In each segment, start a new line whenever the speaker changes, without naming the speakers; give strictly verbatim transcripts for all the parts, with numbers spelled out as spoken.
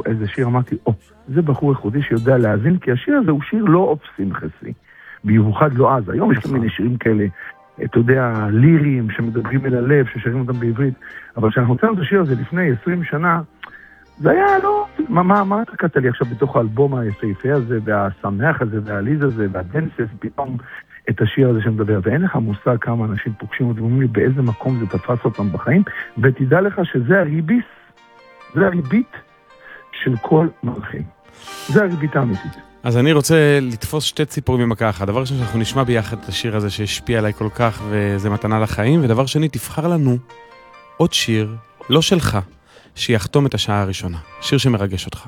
איזה שיר, אמרתי, או, זה בחור ייחודי שיודע להבין, כי השיר הזה הוא שיר לא אוף שמחסי, במיוחד לא אז. היום יש כל מיני שירים כאלה, אתה יודע, ליריים שמדברים אל הלב, ששרים אותם בעברית, אבל כשאנחנו הוצאנו את השיר הזה לפני עשרים שנה, זה היה לא, מה, מה, מה תקעת לי עכשיו בתוך האלבום היפהפה הזה, והשמח הזה, והעליז הזה, והדנסס, פתאום את השיר הזה שמדבר, ואין לך מושג כמה אנשים פוגשים אותם, ואומרים לי באיזה מקום זה תפס אותם בחיים, ותדע לך שזה הריביס, זה הריבית של כל מלכים. זה הריבית האמיתית.
אז אני רוצה לתפוס שתי ציפורים במכה אחת. דבר ראשון, שאנחנו נשמע ביחד את השיר הזה שהשפיע עליי כל כך, וזה מתנה לחיים, ודבר שני, תבחר לנו עוד שיר, לא שלך, שיחתום את השעה הראשונה. שיר שמרגש אותך.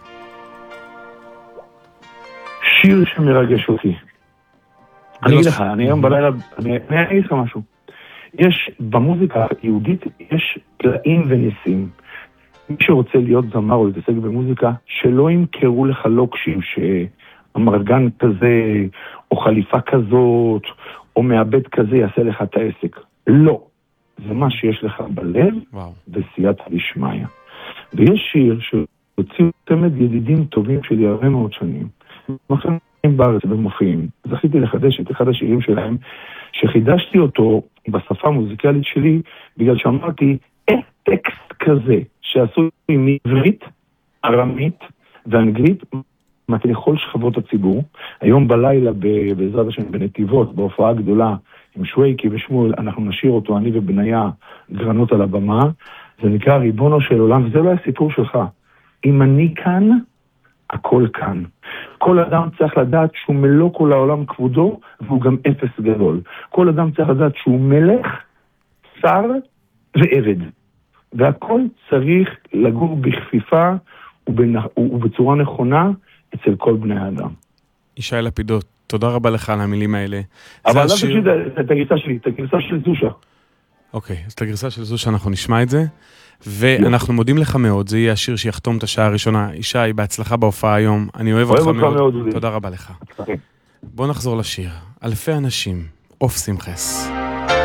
שיר שמרגש אותי. אני אגיד לך, אני היום בלילה, אני אגיד לך משהו. יש, במוזיקה היהודית, יש פלאים וניסים. מי שרוצה להיות זמר או להתעסק במוזיקה, שלא ימכרו לך לוקשים שהמרגן כזה, או חליפה כזאת, או מעבד כזה יעשה לך את העסק. לא. זה מה שיש לך בלב, בסייעתא דשמיא. ויש שיר שהוציאו תמיד ידידים טובים שלי הרבה מאוד שנים. מופיעים בארץ ומופיעים. זכיתי לחדש את אחד השירים שלהם, שחידשתי אותו בשפה המוזיקלית שלי, בגלל שאמרתי, אין טקסט כזה שעשוי מעברית, ארמית ואנגלית, מתי לכל שכבות הציבור. היום בלילה, בעזרת השם בנתיבות, בהופעה גדולה, עם שוויקי ושמואל, אנחנו נשאיר אותו, אני ובניה, גרנות על הבמה. זה נקרא ריבונו של עולם, וזה לא הסיפור שלך. אם אני כאן, הכל כאן. כל אדם צריך לדעת שהוא מלוא כל העולם כבודו, והוא גם אפס גדול. כל אדם צריך לדעת שהוא מלך, שר ועבד. והכל צריך לגור בכפיפה ובצורה נכונה אצל כל בני האדם.
ישי לפידות, תודה רבה לך על המילים האלה.
אבל לא תקשיב את הגרסה שלי, את הגרסה של זושה.
אוקיי, אז את הגרסה של זושה אנחנו נשמע את זה, ואנחנו מודים לך מאוד, זה יהיה השיר שיחתום את השעה הראשונה. ישי, בהצלחה בהופעה היום, אני אוהב אותך מאוד, תודה רבה לך. בוא נחזור לשיר, אלפי אנשים, אוף שמחס.